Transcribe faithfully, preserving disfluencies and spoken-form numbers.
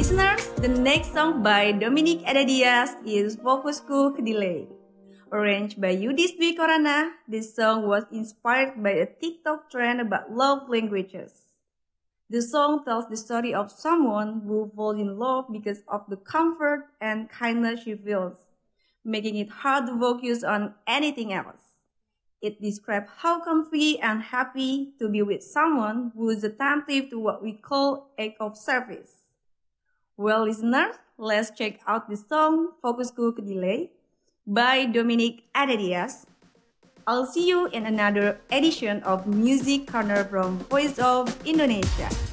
listeners, the next song by Dominic Adadias is Fokusku Kedelai. Arranged by Yudis Dwi Korana, this song was inspired by a TikTok trend about love languages. The song tells the story of someone who falls in love because of the comfort and kindness she feels, making it hard to focus on anything else. It describes how comfy and happy to be with someone who is attentive to what we call act of service. Well, listeners, let's check out the song Fokusku Kedelai by Dominic Adadias. I'll see you in another edition of Music Corner from Voice of Indonesia.